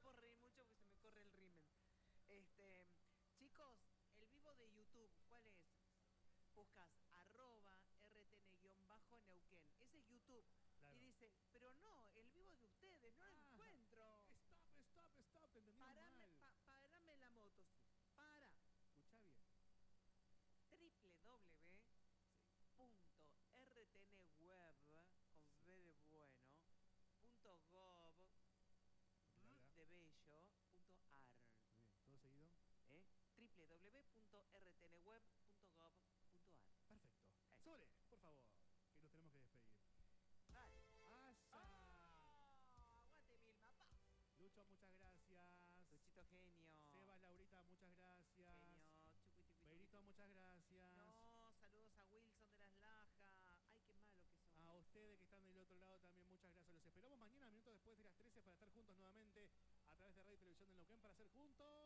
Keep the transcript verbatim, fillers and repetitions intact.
puedo reír mucho porque se me corre el rímel. Este, chicos, el vivo de YouTube, ¿cuál es? Buscas arroba rtn-neuquén. Ese es YouTube. Claro. Y dice, pero no, el vivo de ustedes, no ah, lo encuentro. Stop, stop, stop, te entendimos Parame, mal. pa, parame la moto, sí. Para. Escuchá bien. www punto rtnweb con Sí. B de bueno punto gov Bla, bla. de bello punto ar. Muy bien, todo seguido. ¿Eh? www punto rtnweb punto gov punto ar. Perfecto. Ahí. Sole, por favor, que nos tenemos que despedir. Dale. ¡Asa! ¡Oh! ¡Aguante Vilma, pa! Lucho, muchas gracias. Luchito genio. Sebas, Laurita, muchas gracias. Genio. Chucu, chucu, chucu, Berito, chucu. muchas gracias. No, saludos a Wilson de las Lajas. Ay, qué malo que son. A ustedes que están del otro lado también muchas gracias. Los esperamos mañana, minutos después de las trece, para estar juntos nuevamente a través de Radio y Televisión del Neuquén, para hacer juntos